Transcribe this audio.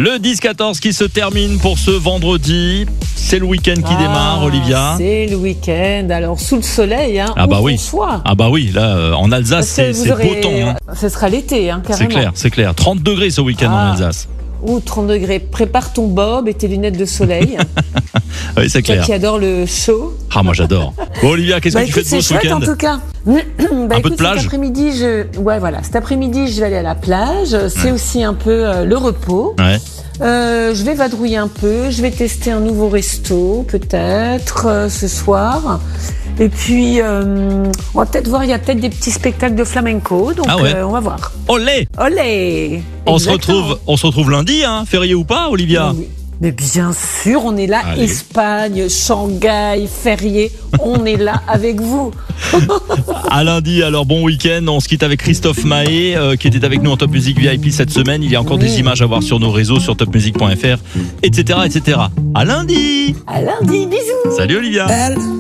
Le 10-14 qui se termine pour ce vendredi. C'est le week-end qui démarre, Olivia. C'est le week-end. Alors, sous le soleil, Ah bah oui. Là, en Alsace, c'est beau temps. Ce sera l'été, carrément. C'est clair. 30 degrés ce week-end en Alsace. 30 degrés. Prépare ton bob et tes lunettes de soleil. Oui, c'est clair. Toi qui adore le chaud. Moi j'adore. Bon, Olivia, qu'est-ce que tu fais de beau ce week-end? En tout cas. Un peu de plage. Cet après-midi, je vais aller à la plage. C'est aussi un peu le repos. Ouais. Je vais vadrouiller un peu. Je vais tester un nouveau resto, peut-être, ce soir. Et puis, on va peut-être voir, il y a peut-être des petits spectacles de flamenco. Donc, on va voir. Olé! Olé! On se retrouve lundi, férié ou pas, Olivia? Oui. Mais bien sûr, on est là. Allez. Espagne, Shanghai, férié. On est là avec vous. À lundi, alors bon week-end. On se quitte avec Christophe Mahé qui était avec nous en Top Music VIP cette semaine. Il y a encore des images à voir sur nos réseaux, sur topmusic.fr, etc. À lundi! À lundi, bisous! Salut Olivia!